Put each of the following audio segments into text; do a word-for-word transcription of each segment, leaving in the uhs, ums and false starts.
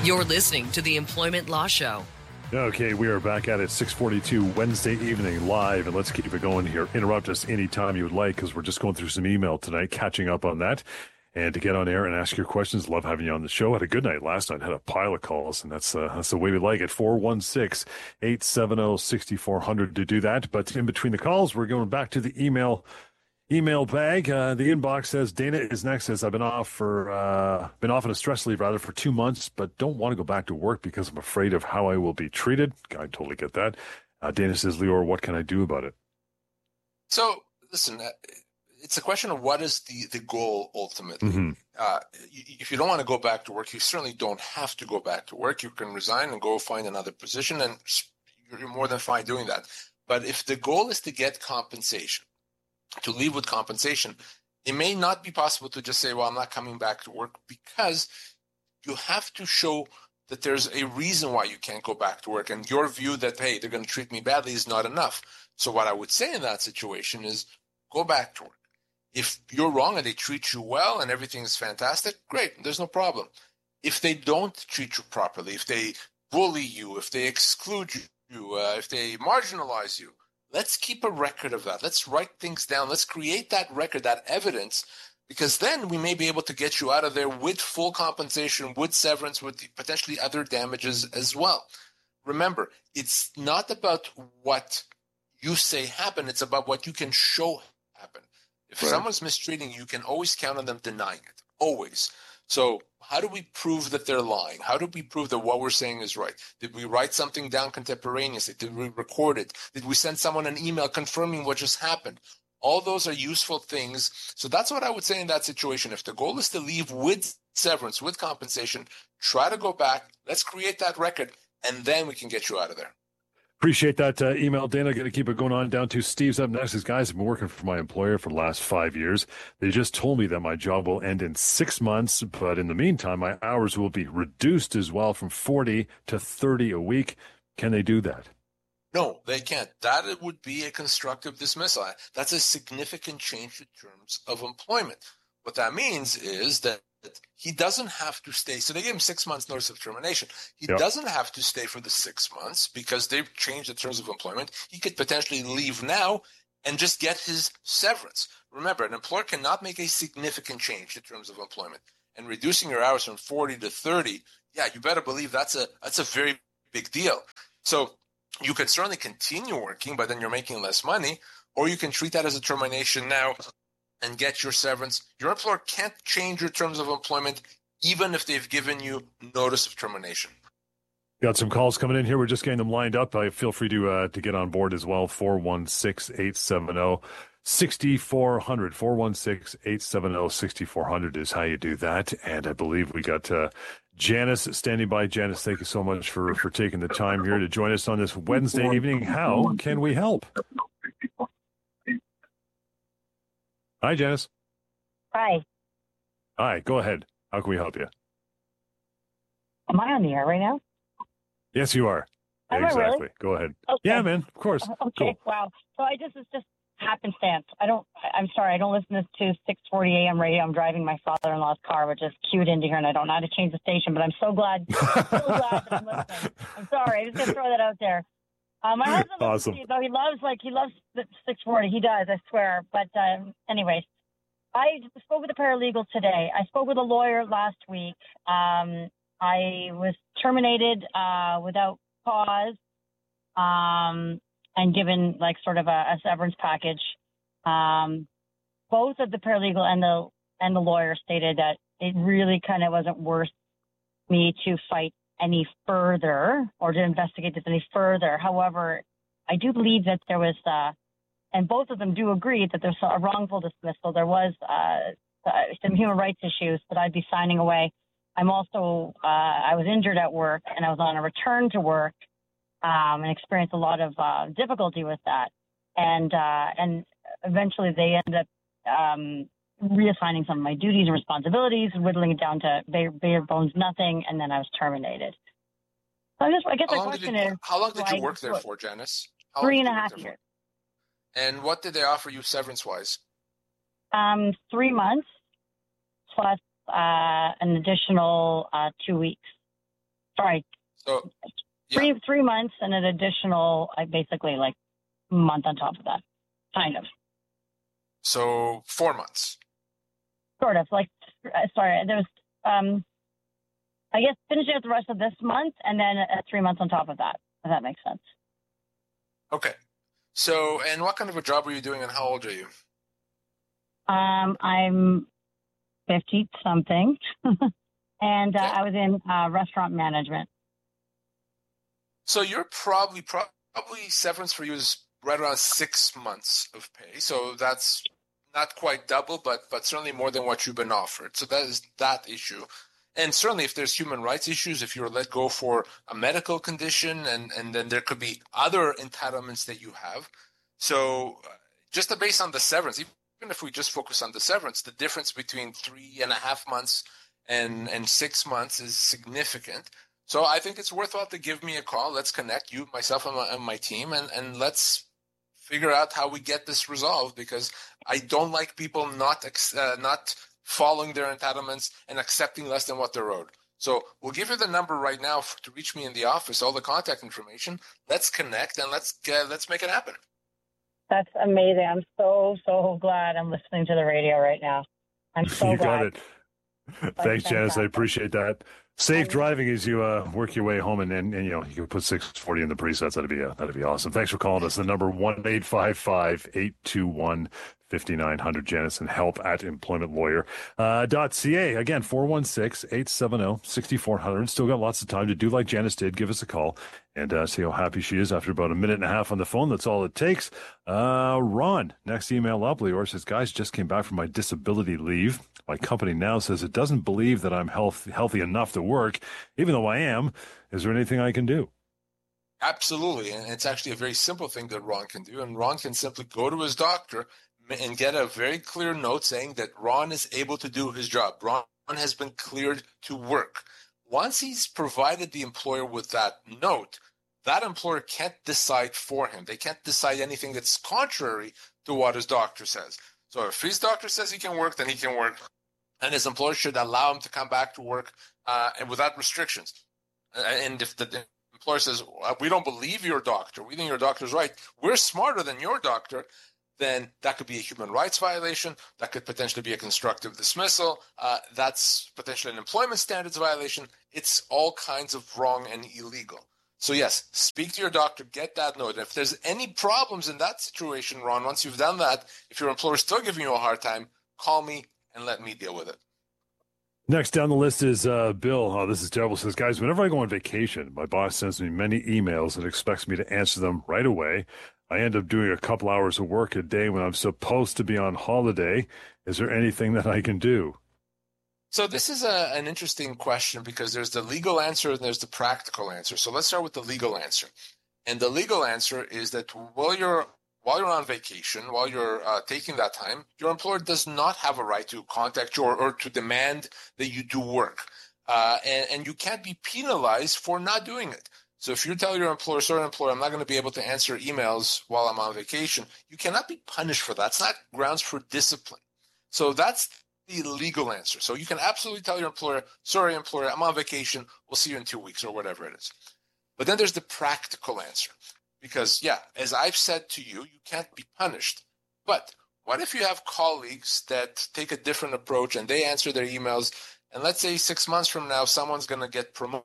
You're listening to the Employment Law Show. Okay, we are back at it, six forty-two Wednesday evening live, and let's keep it going here. Interrupt us anytime you would like, because we're just going through some email tonight, catching up on that. And to get on air and ask your questions, love having you on the show. Had a good night last night, had a pile of calls, and that's uh, that's the way we like it. four one six, eight seven zero, six four zero zero to do that. But in between the calls, we're going back to the email email bag. Uh, the inbox says, Dana is next, says, I've been off for uh, been off on a stress leave, rather, for two months, but don't want to go back to work because I'm afraid of how I will be treated. I totally get that. Uh, Dana says, Lior, what can I do about it? So, listen, uh, it's a question of what is the, the goal ultimately. Mm-hmm. Uh, if you don't want to go back to work, you certainly don't have to go back to work. You can resign and go find another position, and you're more than fine doing that. But if the goal is to get compensation, to leave with compensation, it may not be possible to just say, well, I'm not coming back to work, because you have to show that there's a reason why you can't go back to work. And your view that, hey, they're going to treat me badly is not enough. So what I would say in that situation is go back to work. If you're wrong and they treat you well and everything is fantastic, great, there's no problem. If they don't treat you properly, if they bully you, if they exclude you, uh, if they marginalize you, let's keep a record of that. Let's write things down. Let's create that record, that evidence, because then we may be able to get you out of there with full compensation, with severance, with potentially other damages as well. Remember, it's not about what you say happened. It's about what you can show happen. If right. someone's mistreating you, you can always count on them denying it, always. So how do we prove that they're lying? How do we prove that what we're saying is right? Did we write something down contemporaneously? Did we record it? Did we send someone an email confirming what just happened? All those are useful things. So that's what I would say in that situation. If the goal is to leave with severance, with compensation, try to go back. Let's create that record, and then we can get you out of there. Appreciate that uh, email, Dana. Going to keep it going on down to Steve's up next. These guys have been working for my employer for the last five years. They just told me that my job will end in six months, but in the meantime, my hours will be reduced as well from forty to thirty a week. Can they do that? No, they can't. That would be a constructive dismissal. That's a significant change in terms of employment. What that means is that he doesn't have to stay. So they gave him six months notice of termination. He yep. doesn't have to stay for the six months because they've changed the terms of employment. He could potentially leave now and just get his severance. Remember, an employer cannot make a significant change in terms of employment. And reducing your hours from forty to thirty, yeah, you better believe that's a that's a very big deal. So you could certainly continue working, but then you're making less money, or you can treat that as a termination now and get your severance. Your employer can't change your terms of employment, even if they've given you notice of termination. Got some calls coming in here. We're just getting them lined up. Uh, feel free to uh, to get on board as well. four one six, eight seven zero, six four zero zero. four one six, eight seven zero, six four zero zero is how you do that. And I believe we got uh, Janice standing by. Janice, thank you so much for, for taking the time here to join us on this Wednesday evening. How can we help? Hi, Janice. Hi. Hi, go ahead. How can we help you? Am I on the air right now? Yes, you are. Am exactly. I really? Go ahead. Okay. Yeah, man, of course. Okay, cool. Wow. So I just, it's just happenstance. I don't, I'm sorry, I don't listen to six forty a.m. radio. I'm driving my father-in-law's car, which is cued into here, and I don't know how to change the station, but I'm so glad, so glad that I'm listening. I'm sorry. I just got to throw that out there. Uh, my husband, awesome. listens, though he loves, like, he loves the six forty. He does, I swear. But um, anyways, I spoke with a paralegal today. I spoke with a lawyer last week. Um, I was terminated uh, without cause um, and given, like, sort of a, a severance package. Um, both of the paralegal and the and the lawyer stated that it really kind of wasn't worth me to fight any further or to investigate this any further. However, I do believe that there was, uh, and both of them do agree that there's a wrongful dismissal. There was uh, uh, some human rights issues that I'd be signing away. I'm also, uh, I was injured at work and I was on a return to work um, and experienced a lot of uh, difficulty with that. And uh, and eventually they ended up um, reassigning some of my duties and responsibilities, whittling it down to bare, bare bones nothing, and then I was terminated. So I, just, I guess how the question you, is... How long did you I, work there for, Janice? How three and a half years. For? And what did they offer you severance-wise? Um, three months plus uh, an additional uh, two weeks. Sorry. So, yeah. Three three months and an additional, like basically like month on top of that, kind of. So four months. Sort of. Like, sorry, there was, um, I guess, finishing up the rest of this month and then uh, three months on top of that, if that makes sense. Okay. So, and what kind of a job were you doing and how old are you? Um, I'm fifty-something, and uh, Okay. I was in uh, restaurant management. So you're probably, probably severance for you is right around six months of pay. So that's not quite double, but but certainly more than what you've been offered. So that is that issue. And certainly if there's human rights issues, if you're let go for a medical condition, and, and then there could be other entitlements that you have. So uh, just based on the severance, even if we just focus on the severance, the difference between three and a half months and, and six months is significant. So I think it's worthwhile to give me a call. Let's connect, you, myself, and my, and my team, and, and let's figure out how we get this resolved, because I don't like people not uh, not following their entitlements and accepting less than what they're owed. So we'll give you the number right now for, to reach me in the office, all the contact information. Let's connect and let's uh, let's make it happen. That's amazing. I'm so, so glad I'm listening to the radio right now. I'm so you glad. got it. Thanks, Janice. I appreciate that. Safe driving as you uh, work your way home, and, and, and you know you can put six forty in the presets. That'd be uh, that'd be awesome. Thanks for calling us. The number one eight five five eight two one five nine zero zero. Janice, and help at employment lawyer dot c a. Again, four one six eight seven zero six four zero zero. Still got lots of time to do like Janice did. Give us a call and uh, see how happy she is after about a minute and a half on the phone. That's all it takes. Uh, Ron, next email up. Leor says, guys, just came back from my disability leave. My company now says it doesn't believe that I'm health, healthy enough to work, even though I am. Is there anything I can do? Absolutely. And it's actually a very simple thing that Ron can do. And Ron can simply go to his doctor and get a very clear note saying that Ron is able to do his job. Ron has been cleared to work. Once he's provided the employer with that note, that employer can't decide for him. They can't decide anything that's contrary to what his doctor says. So if his doctor says he can work, then he can work. And his employer should allow him to come back to work uh, and without restrictions. And if the employer says, we don't believe your doctor, we think your doctor's right, we're smarter than your doctor, then that could be a human rights violation. That could potentially be a constructive dismissal. Uh, that's potentially an employment standards violation. It's all kinds of wrong and illegal. So yes, speak to your doctor, get that note. If there's any problems in that situation, Ron, once you've done that, if your employer is still giving you a hard time, call me and let me deal with it. Next down the list is uh, Bill. Oh, this is terrible. Says, guys, whenever I go on vacation, my boss sends me many emails and expects me to answer them right away. I end up doing a couple hours of work a day when I'm supposed to be on holiday. Is there anything that I can do? So this is a, an interesting question, because there's the legal answer and there's the practical answer. So let's start with the legal answer. And the legal answer is that while you're while you're on vacation, while you're uh, taking that time, your employer does not have a right to contact you or, or to demand that you do work. Uh, and, and you can't be penalized for not doing it. So if you tell your employer, sorry, employer, I'm not going to be able to answer emails while I'm on vacation, you cannot be punished for that. It's not grounds for discipline. So that's the legal answer. So you can absolutely tell your employer, sorry, employer, I'm on vacation. We'll see you in two weeks or whatever it is. But then there's the practical answer. Because, yeah, as I've said to you, you can't be punished. But what if you have colleagues that take a different approach and they answer their emails, and let's say six months from now, someone's going to get promoted?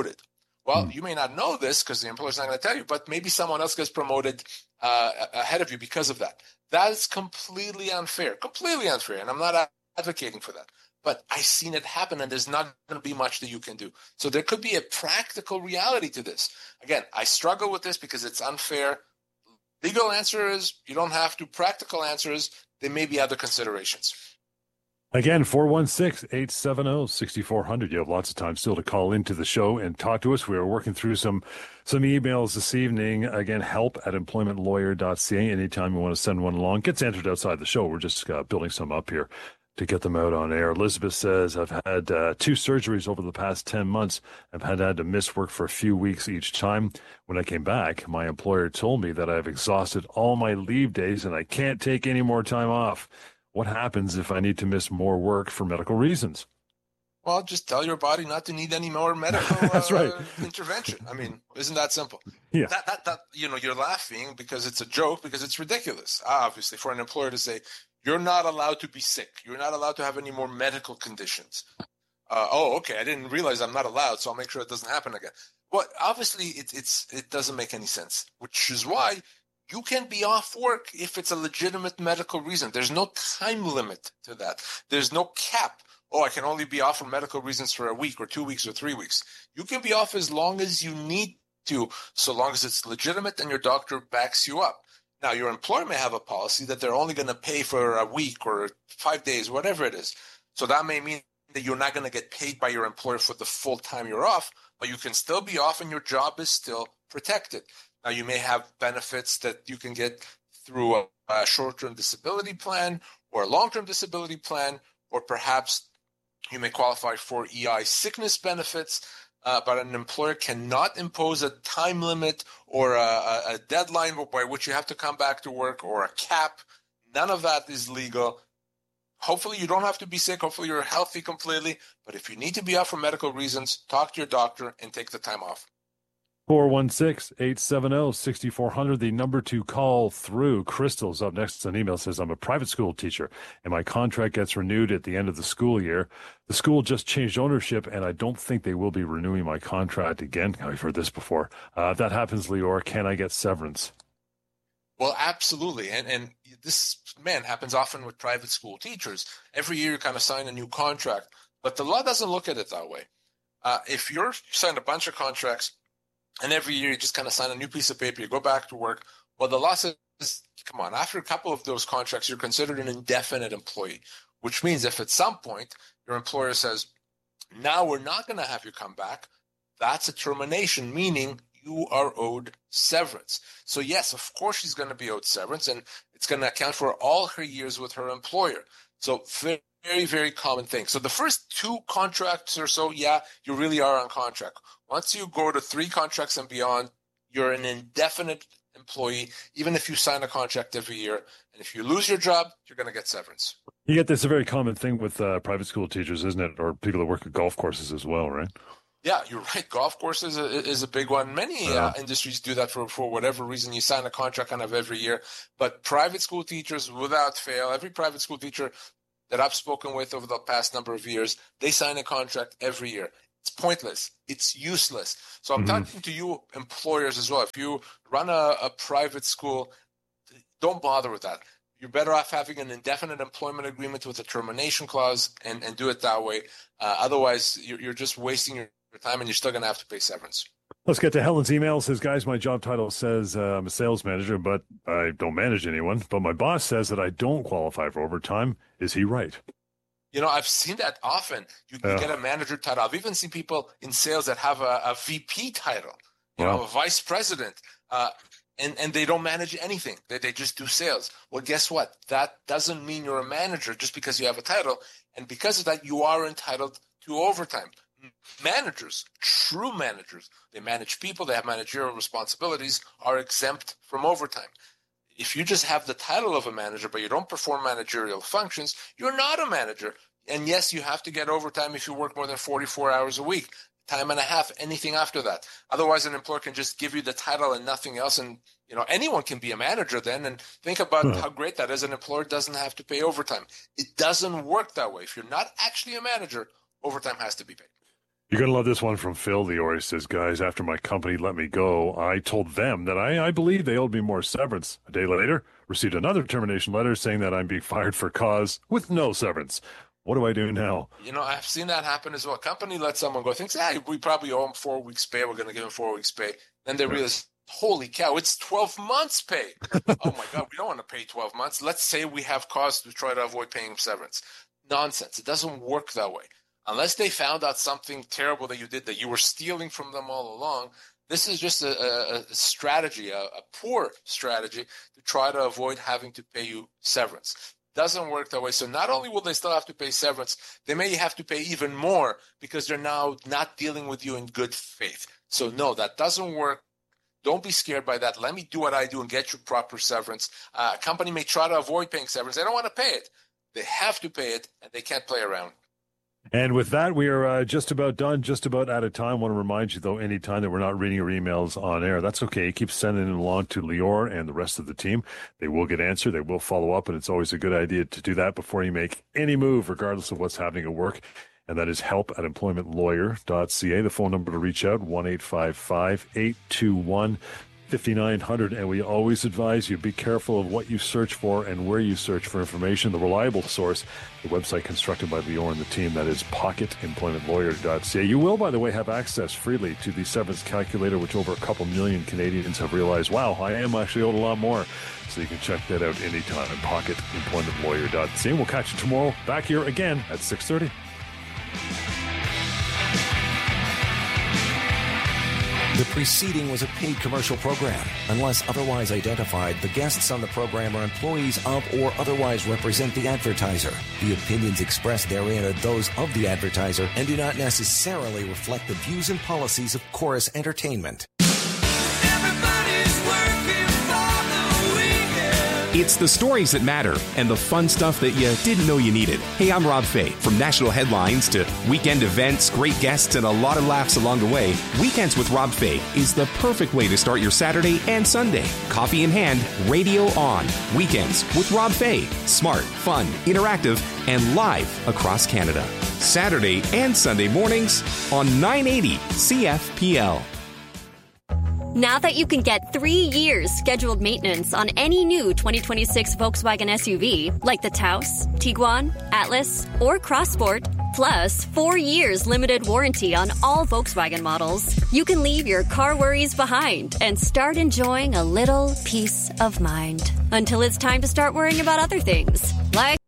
Well, you may not know this because the employer's not going to tell you, but maybe someone else gets promoted uh, ahead of you because of that. That is completely unfair, completely unfair, and I'm not advocating for that. But I've seen it happen, and there's not going to be much that you can do. So there could be a practical reality to this. Again, I struggle with this because it's unfair. Legal answer is you don't have to. Practical answer is there may be other considerations. Again, four one six eight seven zero six four zero zero. You have lots of time still to call into the show and talk to us. We are working through some some emails this evening. Again, help at employment lawyer dot c a. Anytime you want to send one along, gets entered outside the show. We're just uh, building some up here to get them out on air. Elizabeth says, I've had uh, two surgeries over the past ten months. I've had, had to miss work for a few weeks each time. When I came back, my employer told me that I've exhausted all my leave days and I can't take any more time off. What happens if I need to miss more work for medical reasons? Well, just tell your body not to need any more medical That's uh, right. intervention. I mean, isn't that simple? Yeah. That, that, that, you know, you're laughing because it's a joke, because it's ridiculous, obviously, for an employer to say, you're not allowed to be sick. You're not allowed to have any more medical conditions. Uh, oh, okay, I didn't realize I'm not allowed, so I'll make sure it doesn't happen again. Well, obviously, it, it's, it doesn't make any sense, which is why you can be off work if it's a legitimate medical reason. There's no time limit to that. There's no cap. Oh, I can only be off for medical reasons for a week or two weeks or three weeks. You can be off as long as you need to, so long as it's legitimate and your doctor backs you up. Now, your employer may have a policy that they're only going to pay for a week or five days, whatever it is. So that may mean that you're not going to get paid by your employer for the full time you're off, but you can still be off and your job is still protected. Now, you may have benefits that you can get through a, a short-term disability plan or a long-term disability plan, or perhaps you may qualify for E I sickness benefits, uh, but an employer cannot impose a time limit or a, a deadline by which you have to come back to work, or a cap. None of that is legal. Hopefully you don't have to be sick. Hopefully you're healthy completely. But if you need to be off for medical reasons, talk to your doctor and take the time off. four one six, eight seven zero, six four zero zero, the number to call through. Crystal's up next. An email says, I'm a private school teacher, and my contract gets renewed at the end of the school year. The school just changed ownership, and I don't think they will be renewing my contract again. I've heard this before. Uh, if that happens, Lior, can I get severance? Well, absolutely. And and this, man, happens often with private school teachers. Every year you kind of sign a new contract, but the law doesn't look at it that way. Uh, if you're you sign a bunch of contracts, and every year you just kind of sign a new piece of paper, you go back to work, well, the law says, come on, after a couple of those contracts, you're considered an indefinite employee, which means if at some point your employer says, now we're not going to have you come back, that's a termination, meaning you are owed severance. So yes, of course she's going to be owed severance, and it's going to account for all her years with her employer. So very, very, very common thing. So the first two contracts or so, yeah, you really are on contract. Once you go to three contracts and beyond, you're an indefinite employee, even if you sign a contract every year. And if you lose your job, you're going to get severance. You get this a very common thing with uh, private school teachers, isn't it? Or people that work at golf courses as well, right? Yeah, you're right. Golf courses is a, is a big one. Many uh, industries do that for, for whatever reason. You sign a contract kind of every year. But private school teachers, without fail, every private school teacher that I've spoken with over the past number of years, they sign a contract every year. It's pointless. It's useless. So I'm mm-hmm. talking to you employers as well. If you run a, a private school, don't bother with that. You're better off having an indefinite employment agreement with a termination clause and, and do it that way. Uh, otherwise, you're, you're just wasting your time, and you're still going to have to pay severance. Let's get to Helen's email. It says, guys, my job title says uh, I'm a sales manager, but I don't manage anyone. But my boss says that I don't qualify for overtime. Is he right? You know, I've seen that often. You, you uh, get a manager title. I've even seen people in sales that have a, a V P title, you wow. know, a vice president, uh, and, and they don't manage anything. They, they just do sales. Well, guess what? That doesn't mean you're a manager just because you have a title. And because of that, you are entitled to overtime. Managers, true managers, they manage people, they have managerial responsibilities, are exempt from overtime. If you just have the title of a manager, but you don't perform managerial functions, you're not a manager. And yes, you have to get overtime if you work more than forty-four hours a week, time and a half, anything after that. Otherwise, an employer can just give you the title and nothing else. And, you know, anyone can be a manager then. And think about huh. how great that is. An employer doesn't have to pay overtime. It doesn't work that way. If you're not actually a manager, overtime has to be paid. You're going to love this one from Phil. Lior says, guys, after my company let me go, I told them that I, I believe they owed me more severance. A day later, received another termination letter saying that I'm being fired for cause with no severance. What do I do now? You know, I've seen that happen as well. A company lets someone go, thinks, hey, we probably owe them four weeks pay. We're going to give them four weeks pay. Then they realize, holy cow, it's twelve months pay. Oh, my God, we don't want to pay twelve months. Let's say we have cause to try to avoid paying severance. Nonsense. It doesn't work that way. Unless they found out something terrible that you did, that you were stealing from them all along, this is just a, a, a strategy, a, a poor strategy to try to avoid having to pay you severance. Doesn't work that way. So not only will they still have to pay severance, they may have to pay even more because they're now not dealing with you in good faith. So no, that doesn't work. Don't be scared by that. Let me do what I do and get you proper severance. Uh, a company may try to avoid paying severance. They don't want to pay it. They have to pay it, and they can't play around. And with that, we are uh, just about done, just about out of time. I want to remind you, though, anytime that we're not reading your emails on air, that's okay. Keep sending them along to Lior and the rest of the team. They will get answered. They will follow up, and it's always a good idea to do that before you make any move, regardless of what's happening at work. And that is help at employment lawyer dot c a. The phone number to reach out, one eight five five, eight two one, five nine zero zero. And we always advise you, be careful of what you search for and where you search for information. The reliable source, the website constructed by Lior and the team, that is pocket employment lawyer dot c a. You will, by the way, have access freely to the severance calculator, which over a couple million Canadians have realized, wow, I am actually owed a lot more. So you can check that out anytime at pocket employment lawyer dot c a. We'll catch you tomorrow back here again at six thirty. The preceding was a paid commercial program. Unless otherwise identified, the guests on the program are employees of or otherwise represent the advertiser. The opinions expressed therein are those of the advertiser and do not necessarily reflect the views and policies of Chorus Entertainment. It's the stories that matter and the fun stuff that you didn't know you needed. Hey, I'm Rob Fay. From national headlines to weekend events, great guests, and a lot of laughs along the way, Weekends with Rob Fay is the perfect way to start your Saturday and Sunday. Coffee in hand, radio on. Weekends with Rob Fay. Smart, fun, interactive, and live across Canada. Saturday and Sunday mornings on nine eighty C F P L. Now that you can get three years scheduled maintenance on any new twenty twenty-six Volkswagen S U V, like the Taos, Tiguan, Atlas, or Crossport, plus four years limited warranty on all Volkswagen models, you can leave your car worries behind and start enjoying a little peace of mind. Until it's time to start worrying about other things, like...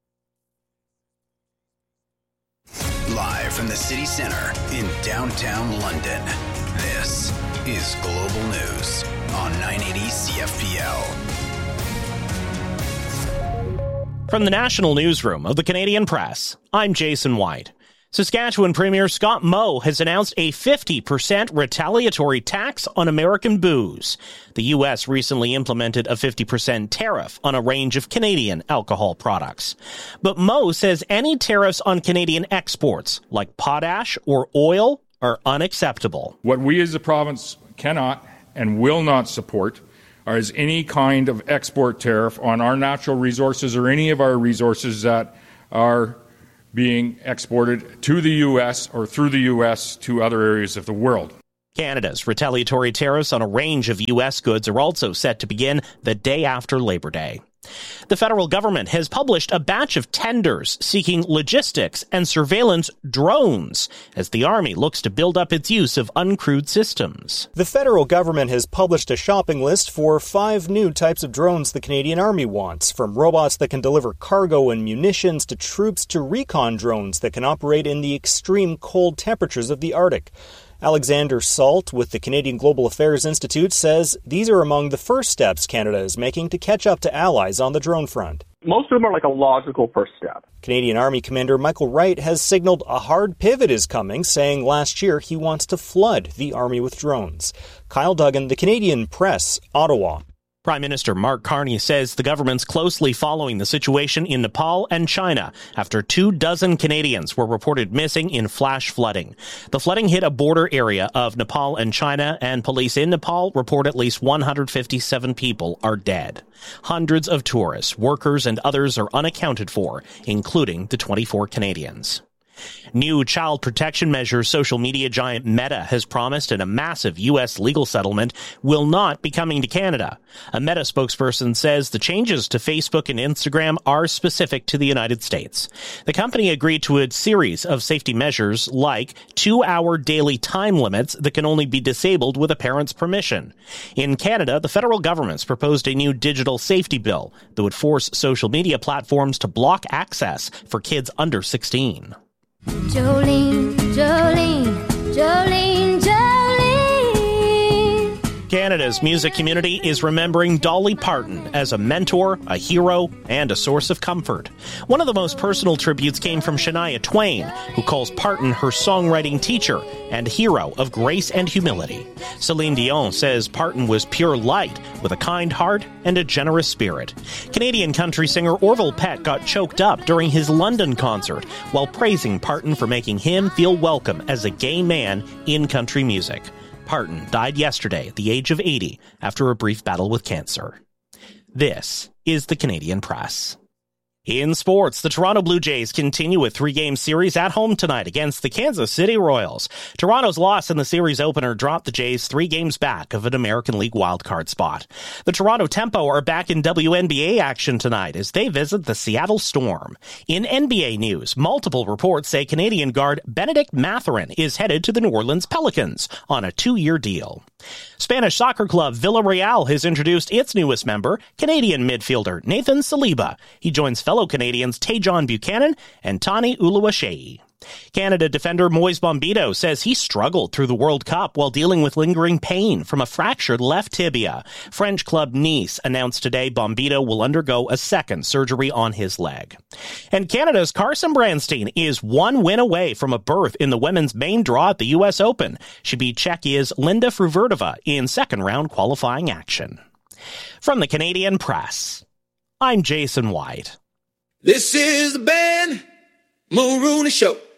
Live from the city centre in downtown London, this is Global News on nine eighty C F P L. From the National Newsroom of the Canadian Press, I'm Jason White. Saskatchewan Premier Scott Moe has announced a fifty percent retaliatory tax on American booze. The U S recently implemented a fifty percent tariff on a range of Canadian alcohol products. But Moe says any tariffs on Canadian exports, like potash or oil, are unacceptable. What we as a province cannot and will not support is any kind of export tariff on our natural resources or any of our resources that are being exported to the U S or through the U S to other areas of the world. Canada's retaliatory tariffs on a range of U S goods are also set to begin the day after Labor Day. The federal government has published a batch of tenders seeking logistics and surveillance drones as the Army looks to build up its use of uncrewed systems. The federal government has published a shopping list for five new types of drones the Canadian Army wants, from robots that can deliver cargo and munitions to troops to recon drones that can operate in the extreme cold temperatures of the Arctic. Alexander Salt with the Canadian Global Affairs Institute says these are among the first steps Canada is making to catch up to allies on the drone front. Most of them are like a logical first step. Canadian Army Commander Michael Wright has signaled a hard pivot is coming, saying last year he wants to flood the Army with drones. Kyle Duggan, The Canadian Press, Ottawa. Prime Minister Mark Carney says the government's closely following the situation in Nepal and China after two dozen Canadians were reported missing in flash flooding. The flooding hit a border area of Nepal and China, and police in Nepal report at least one hundred fifty-seven people are dead. Hundreds of tourists, workers, and others are unaccounted for, including the twenty-four Canadians. New child protection measures social media giant Meta has promised in a massive U S legal settlement will not be coming to Canada. A Meta spokesperson says the changes to Facebook and Instagram are specific to the United States. The company agreed to a series of safety measures like two-hour daily time limits that can only be disabled with a parent's permission. In Canada, the federal government's proposed a new digital safety bill that would force social media platforms to block access for kids under sixteen. Jolene, Jolene, Jolene, Jolene. Canada's music community is remembering Dolly Parton as a mentor, a hero, and a source of comfort. One of the most personal tributes came from Shania Twain, who calls Parton her songwriting teacher and hero of grace and humility. Celine Dion says Parton was pure light, with a kind heart and a generous spirit. Canadian country singer Orville Peck got choked up during his London concert while praising Parton for making him feel welcome as a gay man in country music. Parton died yesterday at the age of eighty after a brief battle with cancer. This is the Canadian Press. In sports, the Toronto Blue Jays continue a three-game series at home tonight against the Kansas City Royals. Toronto's loss in the series opener dropped the Jays three games back of an American League wildcard spot. The Toronto Tempo are back in W N B A action tonight as they visit the Seattle Storm. In N B A news, multiple reports say Canadian guard Benedict Mathurin is headed to the New Orleans Pelicans on a two-year deal. Spanish soccer club Villarreal has introduced its newest member, Canadian midfielder Nathan Saliba. He joins fellow Canadians Tajon Buchanan and Tani Uluwashei. Canada defender Moise Bombito says he struggled through the World Cup while dealing with lingering pain from a fractured left tibia. French club Nice announced today Bombito will undergo a second surgery on his leg. And Canada's Carson Branstein is one win away from a berth in the women's main draw at the U S Open. She beat Czechia's Linda Fruhvirtova in second-round qualifying action. From the Canadian Press, I'm Jason White. This is the Ben Mulrooney Show.